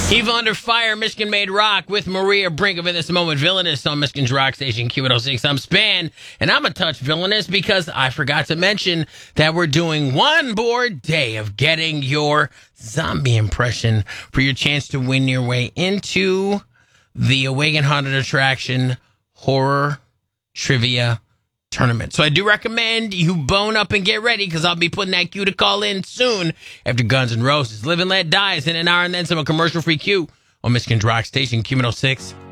Evil Under Fire, Michigan Made Rock with Maria Brink of In This Moment Villainous on Michigan's Rock Station Q106. I'm Span, and I'm a touch villainous because I forgot to mention that we're doing one more day of getting your zombie impression for your chance to win your way into the Awaken Haunted Attraction Horror Trivia Tournament. So I do recommend you bone up and get ready because I'll be putting that cue to call in soon after Guns N' Roses. Live and Let Die is in an hour and then some commercial-free Q on Michigan's Rock Station Q106.